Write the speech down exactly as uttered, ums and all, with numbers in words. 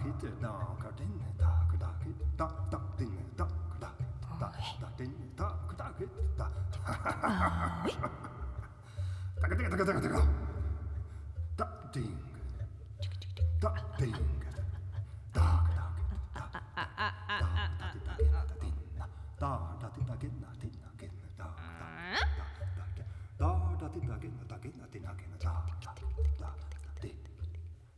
kit da ka din da ka da kit da da din da ka da da da din da ka da kit da da ka da ka da ka da ding da ding da ka da da da da da din da da din da gin da din da gin da da da da da din da gin da gin da din da gin da